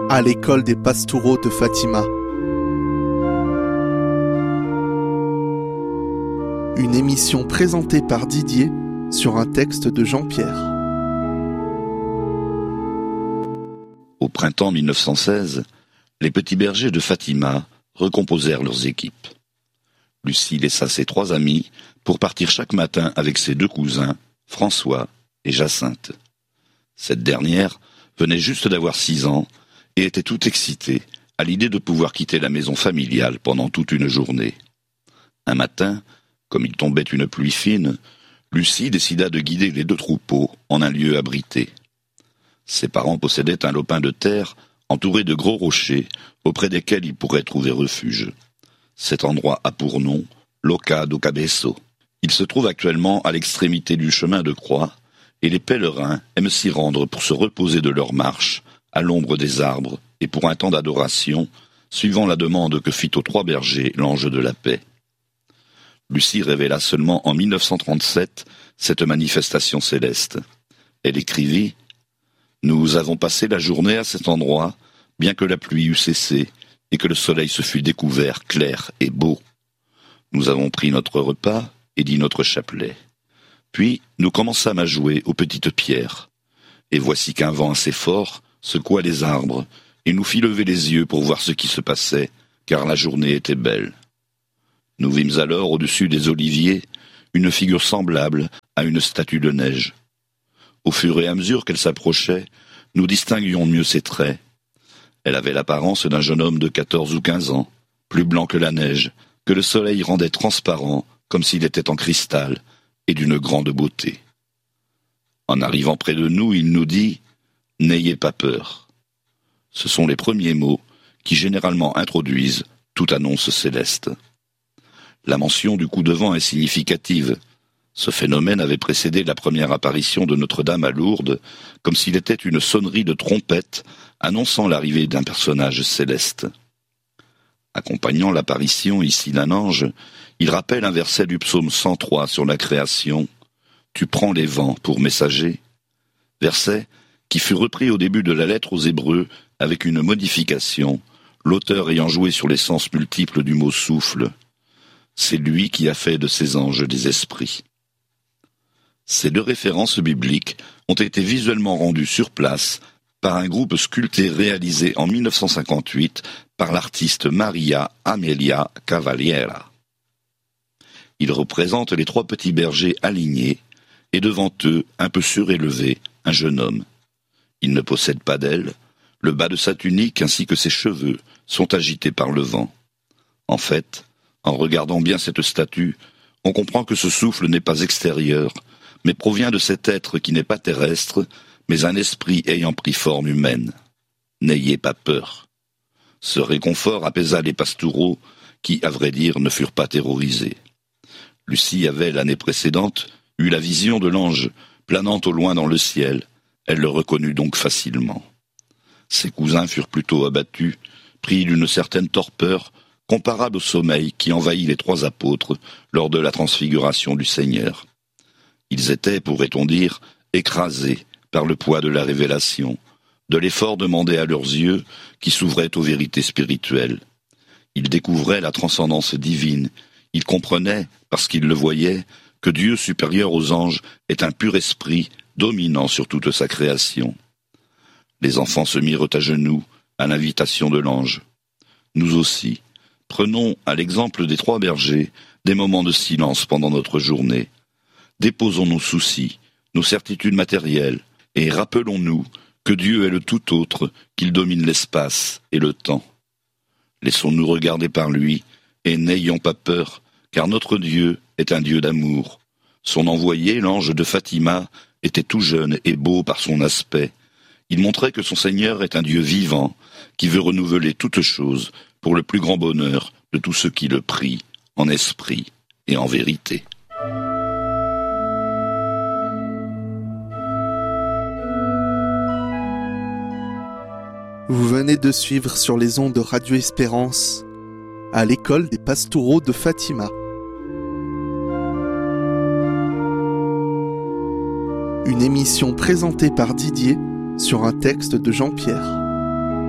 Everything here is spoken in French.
à l'école des Pastoureaux de Fatima. Une émission présentée par Didier sur un texte de Jean-Pierre. Au printemps 1916, les petits bergers de Fatima recomposèrent leurs équipes. Lucie laissa ses 3 amis pour partir chaque matin avec ses 2 cousins, François et Jacinthe. Cette dernière venait juste d'avoir 6 ans et était toute excitée à l'idée de pouvoir quitter la maison familiale pendant toute une journée. Un matin, comme il tombait une pluie fine, Lucie décida de guider les 2 troupeaux en un lieu abrité. Ses parents possédaient un lopin de terre entouré de gros rochers auprès desquels ils pourraient trouver refuge. Cet endroit a pour nom Loca do Cabeço. Il se trouve actuellement à l'extrémité du chemin de croix et les pèlerins aiment s'y rendre pour se reposer de leur marche à l'ombre des arbres et pour un temps d'adoration, suivant la demande que fit aux 3 bergers l'ange de la paix. Lucie révéla seulement en 1937 cette manifestation céleste. Elle écrivit « Nous avons passé la journée à cet endroit, bien que la pluie eût cessé et que le soleil se fût découvert clair et beau. Nous avons pris notre repas et dit notre chapelet. Puis nous commençâmes à jouer aux petites pierres. Et voici qu'un vent assez fort secoua les arbres et nous fit lever les yeux pour voir ce qui se passait, car la journée était belle. Nous vîmes alors au-dessus des oliviers une figure semblable à une statue de neige. Au fur et à mesure qu'elle s'approchait, nous distinguions mieux ses traits. Elle avait l'apparence d'un jeune homme de 14 ou 15 ans, plus blanc que la neige, que le soleil rendait transparent comme s'il était en cristal, et d'une grande beauté. En arrivant près de nous, il nous dit « N'ayez pas peur ». Ce sont les premiers mots qui généralement introduisent toute annonce céleste. La mention du coup de vent est significative. Ce phénomène avait précédé la première apparition de Notre-Dame à Lourdes, comme s'il était une sonnerie de trompette annonçant l'arrivée d'un personnage céleste. Accompagnant l'apparition ici d'un ange, il rappelle un verset du psaume 103 sur la création « Tu prends les vents pour messagers », verset qui fut repris au début de la lettre aux Hébreux avec une modification, l'auteur ayant joué sur les sens multiples du mot « souffle ». C'est lui qui a fait de ces anges des esprits. Ces 2 références bibliques ont été visuellement rendues sur place par un groupe sculpté réalisé en 1958 par l'artiste Maria Amelia Cavaliera. Il représente les 3 petits bergers alignés et devant eux, un peu surélevé, un jeune homme. Il ne possède pas d'aile, le bas de sa tunique ainsi que ses cheveux sont agités par le vent. En fait, en regardant bien cette statue, on comprend que ce souffle n'est pas extérieur, mais provient de cet être qui n'est pas terrestre, mais un esprit ayant pris forme humaine. N'ayez pas peur. Ce réconfort apaisa les pastoureaux qui, à vrai dire, ne furent pas terrorisés. Lucie avait, l'année précédente, eu la vision de l'ange planant au loin dans le ciel. Elle le reconnut donc facilement. Ses cousins furent plutôt abattus, pris d'une certaine torpeur, comparable au sommeil qui envahit les 3 apôtres lors de la transfiguration du Seigneur. Ils étaient, pourrait-on dire, écrasés par le poids de la révélation, de l'effort demandé à leurs yeux qui s'ouvraient aux vérités spirituelles. Ils découvraient la transcendance divine. Ils comprenaient, parce qu'ils le voyaient, que Dieu supérieur aux anges est un pur esprit dominant sur toute sa création. Les enfants se mirent à genoux à l'invitation de l'ange. Nous aussi, prenons, à l'exemple des 3 bergers, des moments de silence pendant notre journée. Déposons nos soucis, nos certitudes matérielles, et rappelons-nous que Dieu est le tout autre, qu'il domine l'espace et le temps. Laissons-nous regarder par lui, et n'ayons pas peur, car notre Dieu est un Dieu d'amour. Son envoyé, l'ange de Fatima, était tout jeune et beau par son aspect. Il montrait que son Seigneur est un Dieu vivant, qui veut renouveler toutes choses pour le plus grand bonheur de tous ceux qui le prient, en esprit et en vérité. Vous venez de suivre sur les ondes de Radio Espérance à l'école des Pastoureaux de Fatima. Une émission présentée par Didier sur un texte de Jean-Pierre.